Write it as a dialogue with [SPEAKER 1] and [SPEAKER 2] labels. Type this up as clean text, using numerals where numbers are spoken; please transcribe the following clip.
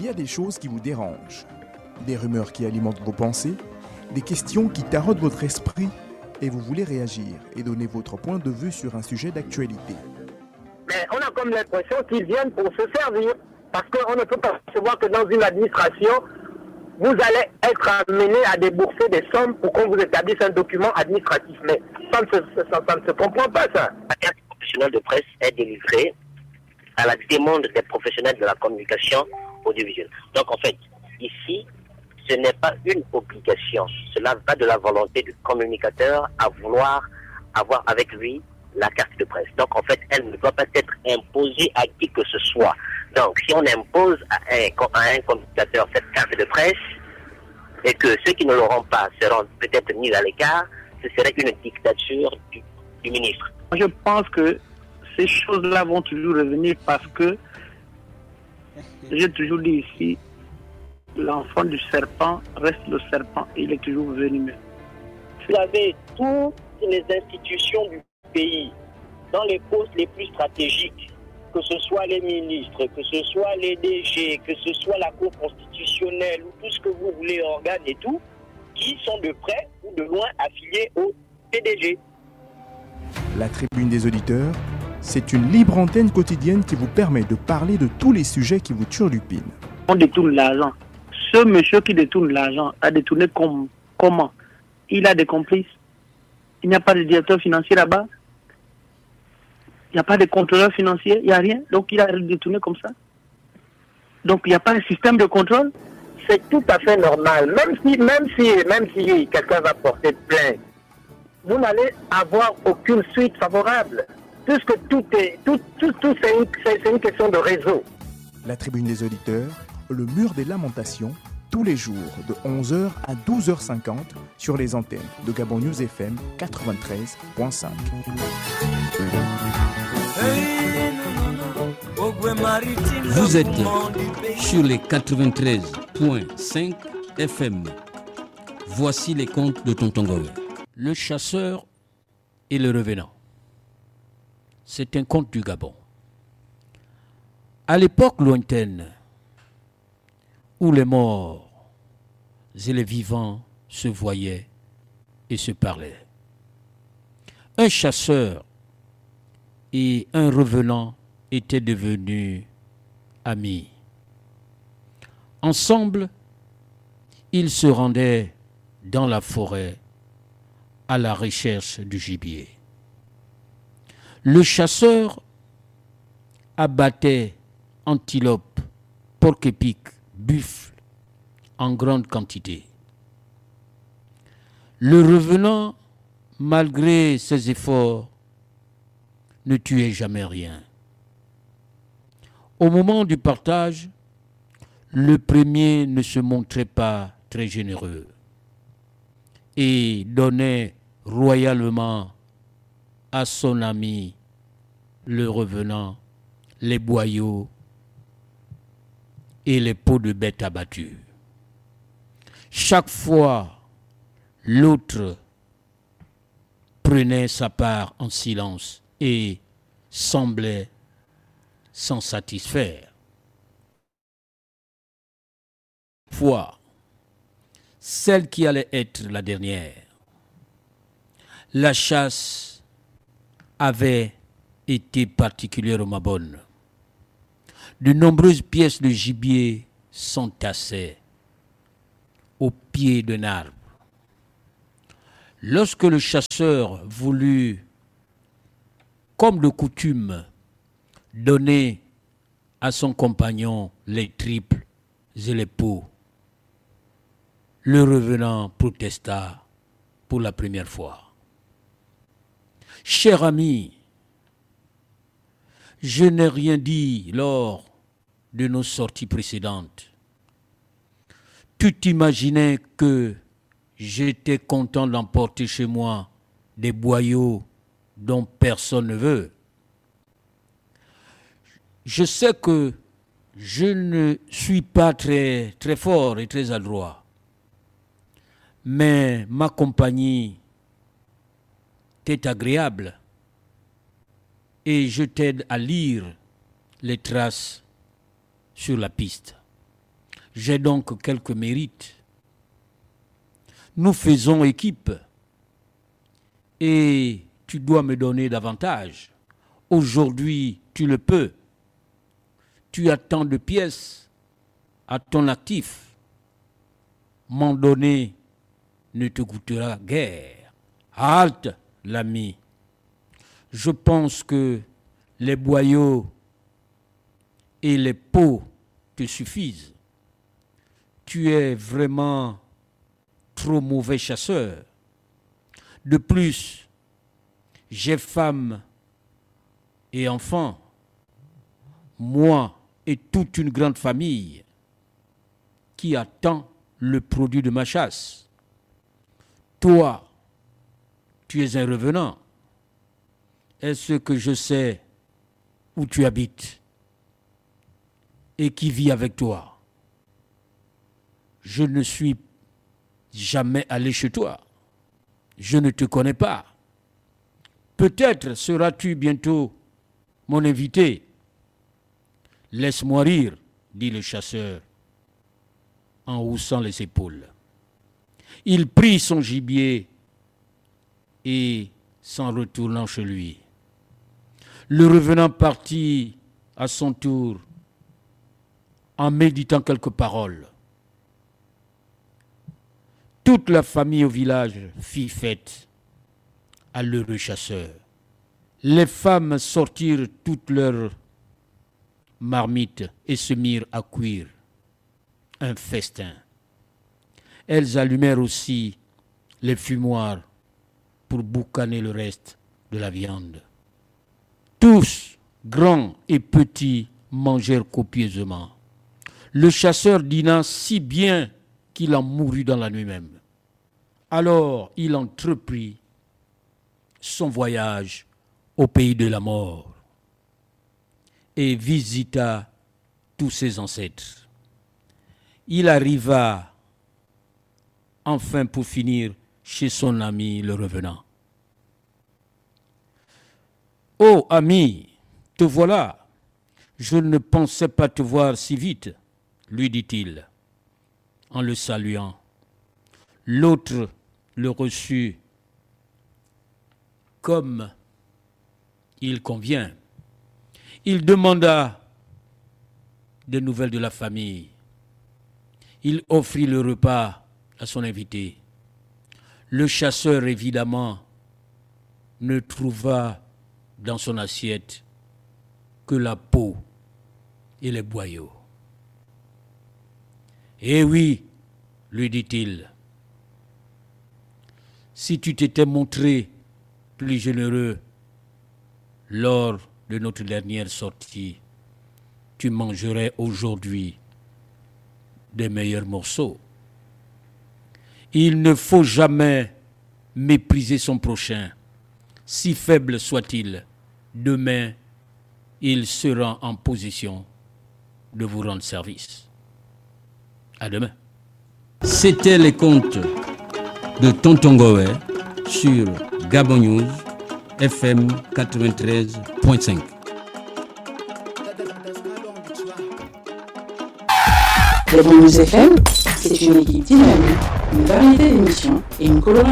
[SPEAKER 1] Il y a des choses qui vous dérangent, des rumeurs qui alimentent vos pensées, des questions qui taraudent votre esprit et vous voulez réagir et donner votre point de vue sur un sujet d'actualité.
[SPEAKER 2] Mais on a comme l'impression qu'ils viennent pour se servir. Parce qu'on ne peut pas percevoir que dans une administration, vous allez être amené à débourser des sommes pour qu'on vous établisse un document administratif. Mais ça ne se comprend pas, ça.
[SPEAKER 3] La carte professionnelle de presse est délivrée à la demande des professionnels de la communication audiovisuelle. Donc en fait, ici, ce n'est pas une obligation. Cela va de la volonté du communicateur à vouloir avoir avec lui la carte de presse. Donc en fait, elle ne doit pas être imposée à qui que ce soit. Donc si on impose à un communicateur cette carte de presse et que ceux qui ne l'auront pas seront peut-être mis à l'écart, ce serait une dictature du ministre.
[SPEAKER 4] Je pense que ces choses-là vont toujours revenir parce que, j'ai toujours dit ici, l'enfant du serpent reste le serpent et il est toujours venimeux.
[SPEAKER 5] Vous avez toutes les institutions du pays, dans les postes les plus stratégiques, que ce soit les ministres, que ce soit les DG, que ce soit la Cour constitutionnelle ou tout ce que vous voulez, organes et tout, qui sont de près ou de loin affiliés au PDG.
[SPEAKER 1] La tribune des auditeurs, c'est une libre antenne quotidienne qui vous permet de parler de tous les sujets qui vous turlupinent.
[SPEAKER 4] On détourne l'argent. Ce monsieur qui détourne l'argent a détourné comment? Il a des complices. Il n'y a pas de directeur financier là-bas. Il n'y a pas de contrôleur financier. Il n'y a rien. Donc il a détourné comme ça. Donc il n'y a pas un système de contrôle.
[SPEAKER 2] C'est tout à fait normal. Même si quelqu'un va porter plainte, vous n'allez avoir aucune suite favorable. Puisque tout c'est une question de réseau.
[SPEAKER 1] La tribune des auditeurs, le mur des lamentations, tous les jours de 11h à 12h50 sur les antennes de Gabon News FM 93.5.
[SPEAKER 6] Vous êtes sur les 93.5 FM. Voici les contes de Tonton Goé. Le chasseur et le revenant. C'est un conte du Gabon. À l'époque lointaine, où les morts et les vivants se voyaient et se parlaient, un chasseur et un revenant étaient devenus amis. Ensemble, ils se rendaient dans la forêt à la recherche du gibier. Le chasseur abattait antilopes, porc-épic, buffles en grande quantité. Le revenant, malgré ses efforts, ne tuait jamais rien. Au moment du partage, le premier ne se montrait pas très généreux et donnait royalement à son ami, le revenant, les boyaux et les peaux de bêtes abattues. Chaque fois, l'autre prenait sa part en silence et semblait s'en satisfaire. Fois, celle qui allait être la dernière, la chasse avait été particulièrement bonne. De nombreuses pièces de gibier s'entassaient au pied d'un arbre. Lorsque le chasseur voulut, comme de coutume, donner à son compagnon les triples et les peaux, le revenant protesta pour la première fois. Cher ami, je n'ai rien dit lors de nos sorties précédentes. Tu t'imaginais que j'étais content d'emporter chez moi des boyaux dont personne ne veut. Je sais que je ne suis pas très fort et très adroit, mais ma compagnie t'est agréable et je t'aide à lire les traces sur la piste. J'ai donc quelques mérites. Nous faisons équipe. Et tu dois me donner davantage. Aujourd'hui, tu le peux. Tu as tant de pièces à ton actif. M'en donner ne te coûtera guère. Halte, l'ami. Je pense que les boyaux et les pots te suffisent. Tu es vraiment trop mauvais chasseur. De plus, j'ai femme et enfants, moi et toute une grande famille qui attend le produit de ma chasse. Toi, tu es un revenant. Est-ce que je sais où tu habites et qui vit avec toi? Je ne suis jamais allé chez toi. Je ne te connais pas. Peut-être seras-tu bientôt mon invité. Laisse-moi rire, dit le chasseur, en haussant les épaules. Il prit son gibier et s'en retournant chez lui. Le revenant partit à son tour en méditant quelques paroles. Toute la famille au village fit fête à l'heureux chasseur. Les femmes sortirent toutes leurs marmites et se mirent à cuire un festin. Elles allumèrent aussi les fumoirs pour boucaner le reste de la viande. Tous, grands et petits, mangèrent copieusement. Le chasseur dîna si bien qu'il en mourut dans la nuit même. Alors il entreprit son voyage au pays de la mort et visita tous ses ancêtres. Il arriva enfin pour finir chez son ami le revenant. « Oh ami, te voilà. Je ne pensais pas te voir si vite, » lui dit-il, en le saluant. L'autre le reçut comme il convient. Il demanda des nouvelles de la famille. Il offrit le repas à son invité. Le chasseur, évidemment, ne trouva dans son assiette que la peau et les boyaux. « Eh oui, lui dit-il, si tu t'étais montré plus généreux lors de notre dernière sortie, tu mangerais aujourd'hui des meilleurs morceaux. Il ne faut jamais mépriser son prochain, si faible soit-il. Demain, il sera en position de vous rendre service. À demain. C'était les contes de Tonton Goé sur Gabon News FM 93.5.
[SPEAKER 7] Gabon News FM, c'est une équipe dynamique, une variété d'émissions et une coloration.